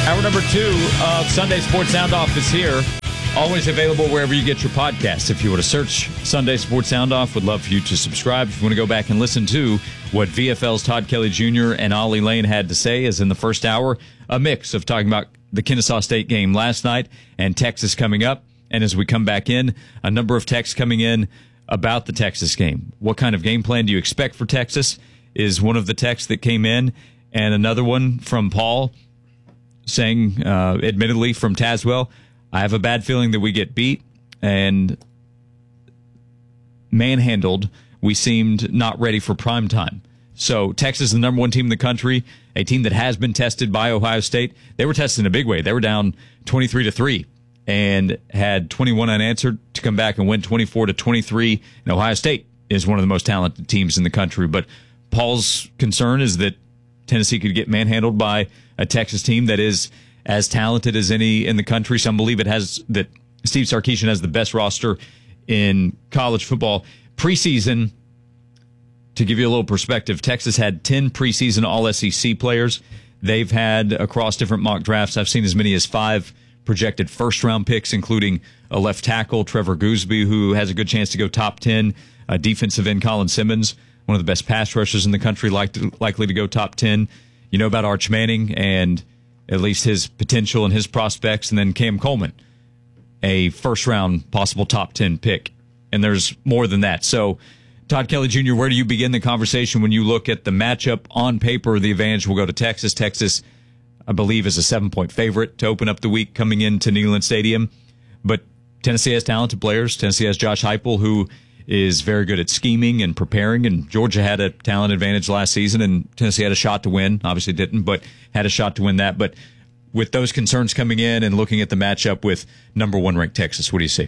Hour number 2 of Sunday Sports Sound Off is here. Always available wherever you get your podcasts. If you want to search Sunday Sports Sound Off, would love for you to subscribe. If you want to go back and listen to what VFL's Todd Kelly Jr. and Ollie Lane had to say, as in the first hour, a mix of talking about the Kennesaw State game last night and Texas coming up. And as we come back in, a number of texts coming in about the Texas game. What kind of game plan do you expect for Texas is one of the texts that came in. And another one from Paul saying, admittedly from Tazewell, I have a bad feeling that we get beat and manhandled. We seemed not ready for prime time. So Texas is the number one team in the country, a team that has been tested by Ohio State. They were tested in a big way. They were down 23-3 and had 21 unanswered to come back and win 24-23. And Ohio State is one of the most talented teams in the country. But Paul's concern is that Tennessee could get manhandled by a Texas team that is as talented as any in the country. Some believe that Steve Sarkisian has the best roster in college football. Preseason, to give you a little perspective, Texas had 10 preseason All-SEC players. They've had, across different mock drafts, I've seen as many as 5 projected first-round picks, including a left tackle, Trevor Gooseby, who has a good chance to go top 10, a defensive end, Colin Simmons, one of the best pass rushers in the country, likely to go top 10. You know about Arch Manning and at least his potential and his prospects, and then Cam Coleman, a first-round possible top 10 pick. And there's more than that. So, Todd Kelly Jr., where do you begin the conversation when you look at the matchup on paper? The advantage will go to Texas. Texas, I believe, is a 7-point favorite to open up the week coming into Neyland Stadium. But Tennessee has talented players. Tennessee has Josh Heupel, who is very good at scheming and preparing, and Georgia had a talent advantage last season, and Tennessee had a shot to win. Obviously didn't, but had a shot to win that. But with those concerns coming in and looking at the matchup with number 1 ranked Texas, what do you see?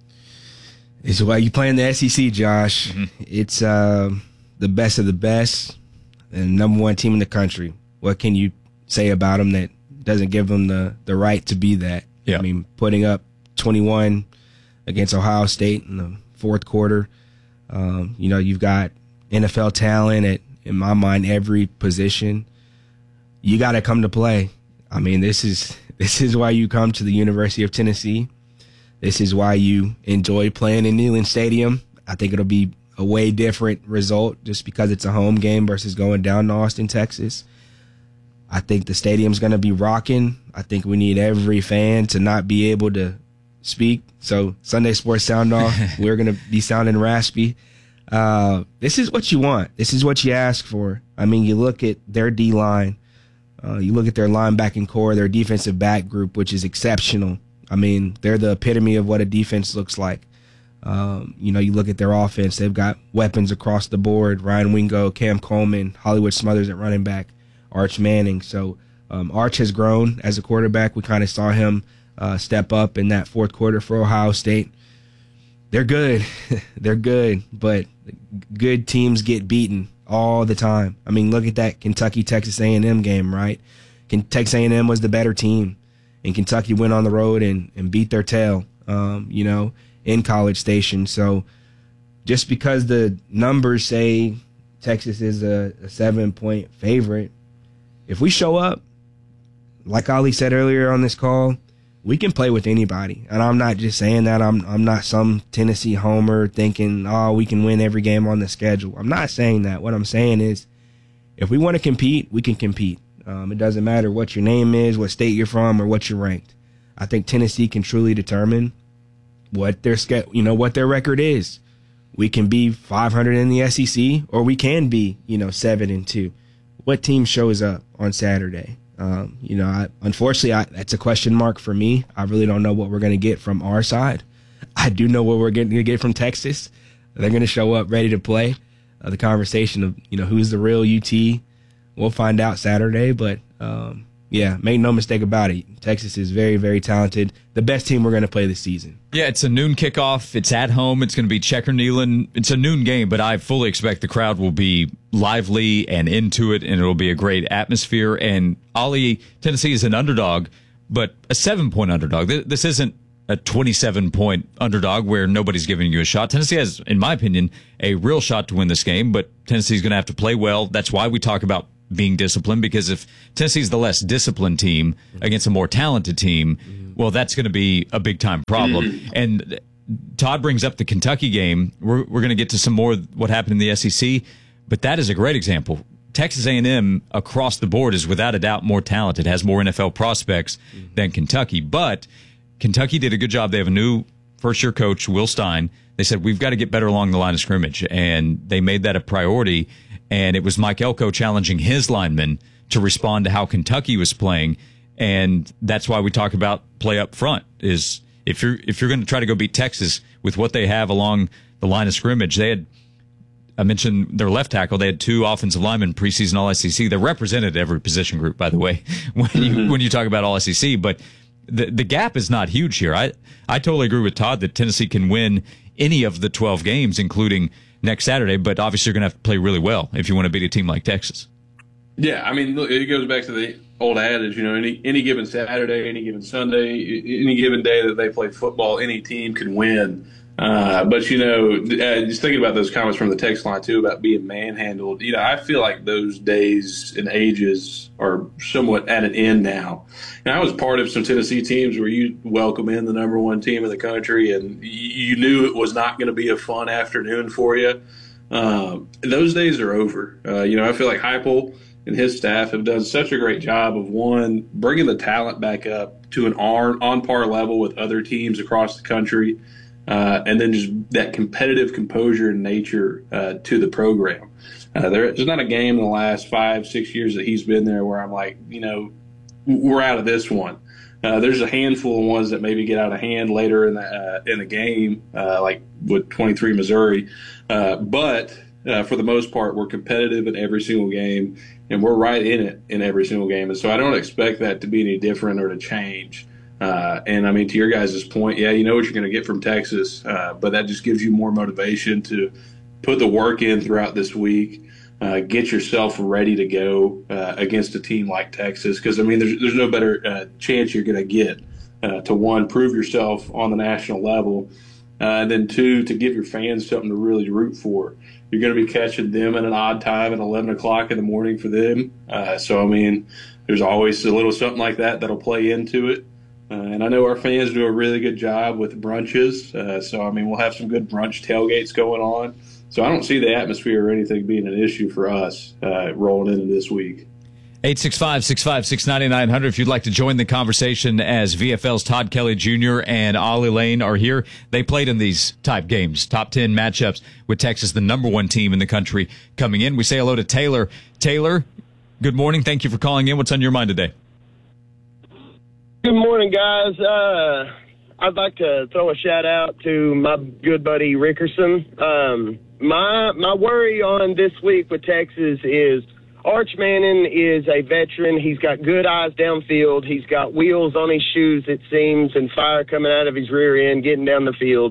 It's why you play in the SEC, Josh. Mm-hmm. It's the best of the best and number 1 team in the country. What can you say about them that doesn't give them the right to be that? Yeah. I mean, putting up 21 against Ohio State in the fourth quarter. You've got NFL talent at, in my mind, every position. You got to come to play. I mean, this is why you come to the University of Tennessee. This is why you enjoy playing in Neyland Stadium. I think it'll be a way different result just because it's a home game versus going down to Austin, Texas. I think the stadium's going to be rocking. I think we need every fan to not be able to speak. So Sunday Sports Sound Off, we're going to be sounding raspy. This is what you want. This is what you ask for. I mean, you look at their D-line. You look at their linebacking core, their defensive back group, which is exceptional. I mean, they're the epitome of what a defense looks like. You look at their offense. They've got weapons across the board. Ryan Wingo, Cam Coleman, Hollywood Smothers at running back, Arch Manning. So Arch has grown as a quarterback. We kind of saw him step up in that fourth quarter for Ohio State. They're good. They're good, but good teams get beaten all the time. I mean, look at that Kentucky-Texas A&M game, right? Texas A&M was the better team, and Kentucky went on the road and beat their tail, in College Station. So just because the numbers say Texas is a 7-point favorite, if we show up, like Ali said earlier on this call, we can play with anybody. And I'm not just saying that. I'm not some Tennessee homer thinking, we can win every game on the schedule. I'm not saying that. What I'm saying is if we want to compete, we can compete. It doesn't matter what your name is, what state you're from, or what you're ranked. I think Tennessee can truly determine what their record is. We can be 500 in the SEC, or we can be, 7-2. What team shows up on Saturday? Unfortunately, that's a question mark for me. I really don't know what we're going to get from our side. I do know what we're going to get from Texas. They're going to show up ready to play. The conversation of, who's the real UT, we'll find out Saturday. But, make no mistake about it. Texas is very, very talented. The best team we're going to play this season. Yeah, it's a noon kickoff. It's at home. It's going to be Checker Neyland. It's a noon game, but I fully expect the crowd will be lively and into it, and it'll be a great atmosphere. And Ollie, Tennessee is an underdog, but a 7-point underdog. This isn't a 27-point underdog where nobody's giving you a shot. Tennessee has, in my opinion, a real shot to win this game, but Tennessee's going to have to play well. That's why we talk about being disciplined, because if Tennessee's the less disciplined team against a more talented team, well, that's going to be a big time problem. And Todd brings up the Kentucky game. We're going to get to some more what happened in the SEC, but that is a great example. Texas A&M across the board is without a doubt more talented, has more NFL prospects than Kentucky, but Kentucky did a good job. They have a new first-year coach, Will Stein. They said, we've got to get better along the line of scrimmage, and they made that a priority. And it was Mike Elko challenging his linemen to respond to how Kentucky was playing. And that's why we talk about play up front, is if you're going to try to go beat Texas with what they have along the line of scrimmage, I mentioned their left tackle. They had 2 offensive linemen preseason All-SEC. They're represented every position group, by the way, when you talk about All-SEC. But the gap is not huge here. I totally agree with Todd that Tennessee can win any of the 12 games, including next Saturday, but obviously you're going to have to play really well if you want to beat a team like Texas. Yeah, I mean, look, it goes back to the old adage, any given Saturday, any given Sunday, any given day that they play football, any team can win. But just thinking about those comments from the text line too about being manhandled, I feel like those days and ages are somewhat at an end now. And I was part of some Tennessee teams where you welcome in the number 1 team in the country, and you knew it was not going to be a fun afternoon for you. Those days are over. I feel like Heupel and his staff have done such a great job of, one, bringing the talent back up to an on par level with other teams across the country. And then just that competitive composure and nature to the program. There's not a game in the last 5-6 years that he's been there where I'm like, we're out of this one. There's a handful of ones that maybe get out of hand later in the game, like with 23 Missouri. But for the most part, we're competitive in every single game, and we're right in it in every single game. And so I don't expect that to be any different or to change. And I mean, to your guys' point, yeah, you know what you're going to get from Texas, but that just gives you more motivation to put the work in throughout this week, get yourself ready to go against a team like Texas. Because, I mean, there's no better chance you're going to get to, one, prove yourself on the national level, and then, 2, to give your fans something to really root for. You're going to be catching them at an odd time at 11 o'clock in the morning for them. So, I mean, there's always a little something like that that'll play into it. And I know our fans do a really good job with brunches. So, I mean, we'll have some good brunch tailgates going on. So I don't see the atmosphere or anything being an issue for us rolling into this week. 865-656-9900 if you'd like to join the conversation, as VFL's Todd Kelly Jr. and Ollie Lane are here. They played in these type games, top 10 matchups with Texas, the number 1 team in the country coming in. We say hello to Taylor. Taylor, good morning. Thank you for calling in. What's on your mind today? Good morning, guys. I'd like to throw a shout out to my good buddy Rickerson. My worry on this week with Texas is Arch Manning is a veteran. He's got good eyes downfield. He's got wheels on his shoes, it seems, and fire coming out of his rear end, getting down the field.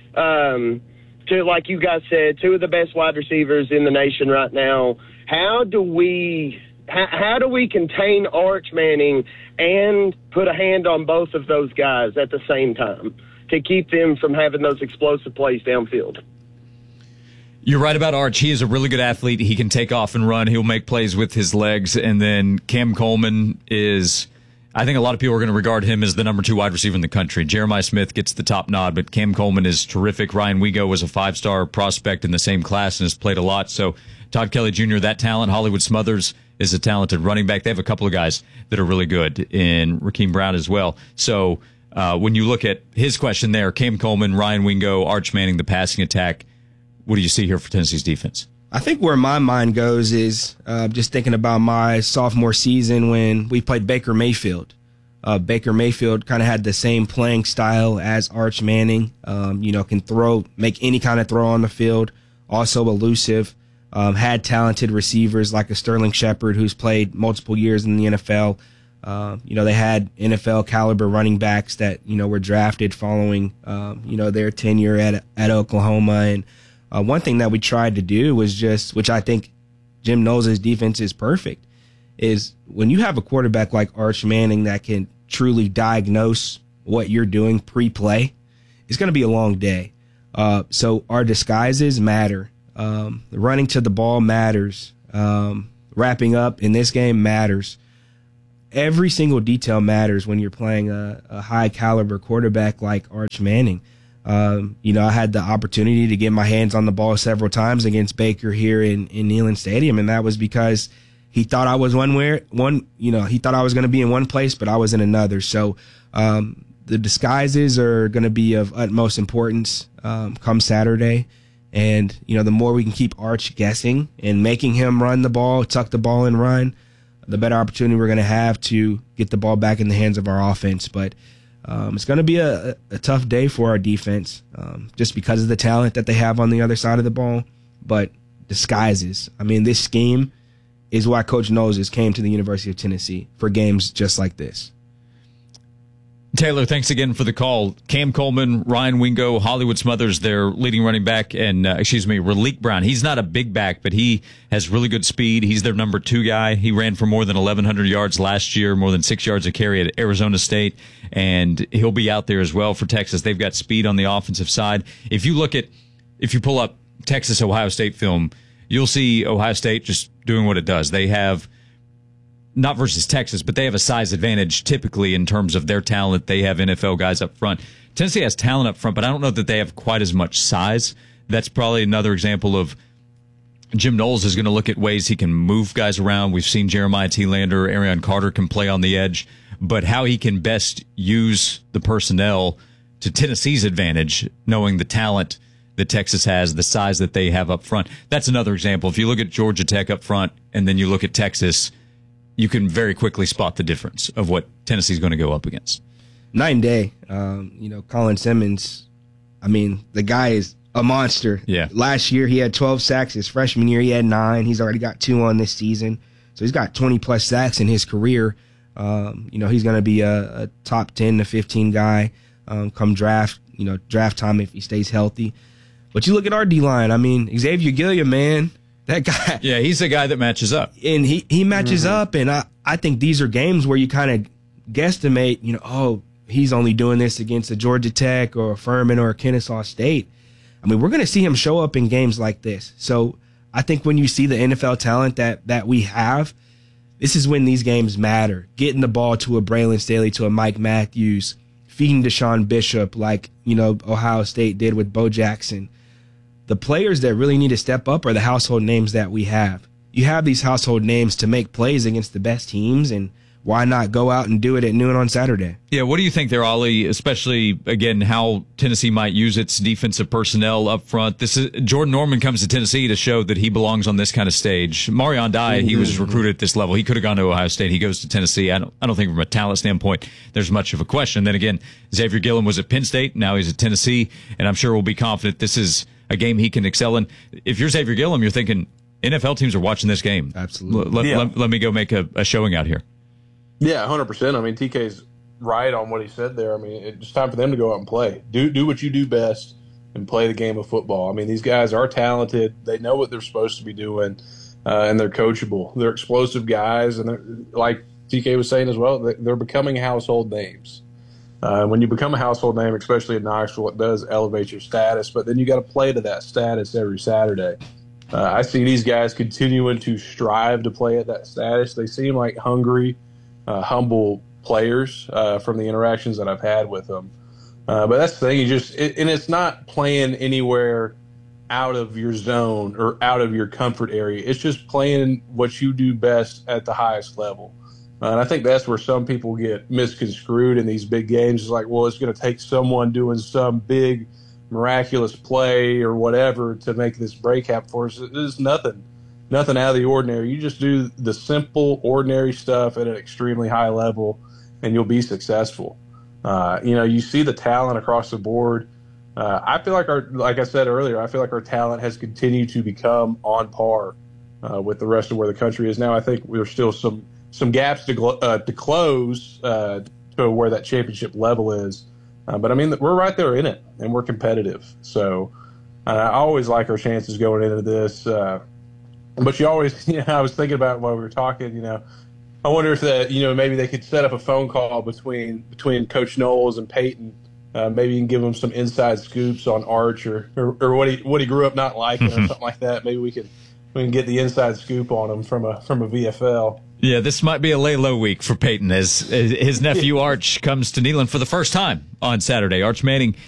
Like you guys said, 2 of the best wide receivers in the nation right now. How do we contain Arch Manning and put a hand on both of those guys at the same time to keep them from having those explosive plays downfield? You're right about Arch. He is a really good athlete. He can take off and run. He'll make plays with his legs. And then Cam Coleman is, I think a lot of people are going to regard him as the number 2 wide receiver in the country. Jeremiah Smith gets the top nod, but Cam Coleman is terrific. Ryan Wego was a 5-star prospect in the same class and has played a lot. So Todd Kelly Jr., that talent. Hollywood Smothers is a talented running back. They have a couple of guys that are really good, in Rakeem Brown as well. So when you look at his question there, Cam Coleman, Ryan Wingo, Arch Manning, the passing attack, what do you see here for Tennessee's defense? I think where my mind goes is just thinking about my sophomore season when we played Baker Mayfield. Baker Mayfield kind of had the same playing style as Arch Manning, can make any kind of throw on the field, also elusive, had talented receivers like a Sterling Shepard who's played multiple years in the NFL. They had NFL caliber running backs that, were drafted following, their tenure at Oklahoma. And one thing that we tried to do was which I think Jim Knowles' defense is perfect, is when you have a quarterback like Arch Manning that can truly diagnose what you're doing pre-play, it's going to be a long day. So our disguises matter. The running to the ball matters. wrapping up in this game matters. Every single detail matters when you're playing a high caliber quarterback like Arch Manning. I had the opportunity to get my hands on the ball several times against Baker here in Neyland Stadium, and that was because he thought I was he thought I was going to be in one place, but I was in another. So the disguises are going to be of utmost importance come Saturday. And, the more we can keep Arch guessing and making him run the ball, tuck the ball and run, the better opportunity we're going to have to get the ball back in the hands of our offense. But it's going to be a tough day for our defense just because of the talent that they have on the other side of the ball. But disguises. I mean, this scheme is why Coach Knowles came to the University of Tennessee for games just like this. Taylor, thanks again for the call. Cam Coleman, Ryan Wingo, Hollywood Smothers, their leading running back, and, Raleek Brown. He's not a big back, but he has really good speed. He's their number 2 guy. He ran for more than 1,100 yards last year, more than 6 yards a carry at Arizona State, and he'll be out there as well for Texas. They've got speed on the offensive side. If you pull up Texas-Ohio State film, you'll see Ohio State just doing what it does. They have, not versus Texas, but they have a size advantage typically in terms of their talent. They have NFL guys up front. Tennessee has talent up front, but I don't know that they have quite as much size. That's probably another example of Jim Knowles is going to look at ways he can move guys around. We've seen Jeremiah T. Lander, Arion Carter can play on the edge, but how he can best use the personnel to Tennessee's advantage, knowing the talent that Texas has, the size that they have up front. That's another example. If you look at Georgia Tech up front and then you look at Texas, you can very quickly spot the difference of what Tennessee's going to go up against. Night and day. Colin Simmons, the guy is a monster. Yeah. Last year he had 12 sacks. His freshman year he had 9. He's already got 2 on this season. So he's got 20-plus sacks in his career. He's going to be a top 10 to 15 guy come draft time if he stays healthy. But you look at our D-line. Xavier Gilliam, man. That guy. Yeah, he's the guy that matches up. And he matches up, and I think these are games where you kind of guesstimate, he's only doing this against a Georgia Tech or a Furman or a Kennesaw State. We're going to see him show up in games like this. So I think when you see the NFL talent that we have, this is when these games matter. Getting the ball to a Braylon Staley, to a Mike Matthews, feeding Deshaun Bishop like, Ohio State did with Bo Jackson. The players that really need to step up are the household names that we have. You have these household names to make plays against the best teams, and why not go out and do it at noon on Saturday? Yeah, what do you think there, Ollie, especially, again, how Tennessee might use its defensive personnel up front? Jordan Norman comes to Tennessee to show that he belongs on this kind of stage. Marion Dye, he was recruited at this level. He could have gone to Ohio State. He goes to Tennessee. I don't think from a talent standpoint there's much of a question. Then again, Xavier Gilliam was at Penn State. Now he's at Tennessee, and I'm sure we'll be confident this is a game he can excel in. If you're Xavier Gilliam, you're thinking NFL teams are watching this game. Absolutely. Let me go make a showing out here. Yeah, 100%. TK's right on what he said there. It's time for them to go out and play. Do what you do best and play the game of football. These guys are talented. They know what they're supposed to be doing, and they're coachable. They're explosive guys, and like TK was saying as well, they're becoming household names. When you become a household name, especially in Knoxville, it does elevate your status, but then you got to play to that status every Saturday. I see these guys continuing to strive to play at that status. They seem like hungry, humble players from the interactions that I've had with them. But that's the thing, and it's not playing anywhere out of your zone or out of your comfort area. It's just playing what you do best at the highest level. And I think that's where some people get misconstrued in these big games. It's like, well, it's going to take someone doing some big miraculous play or whatever to make this break happen for us. It's nothing out of the ordinary. You just do the simple, ordinary stuff at an extremely high level, and you'll be successful. You see the talent across the board. I feel like I said earlier, I feel like our talent has continued to become on par with the rest of where the country is now. I think there's still some gaps to close to where that championship level is. But we're right there in it, and we're competitive. So I always like our chances going into this. But you always, I was thinking about while we were talking, I wonder if maybe they could set up a phone call between Coach Knowles and Peyton. Maybe you can give him some inside scoops on Arch or what he grew up not liking or something like that. Maybe we could we can get the inside scoop on him from a VFL. Yeah, this might be a lay low week for Peyton as his nephew Arch comes to Neyland for the first time on Saturday. Arch Manning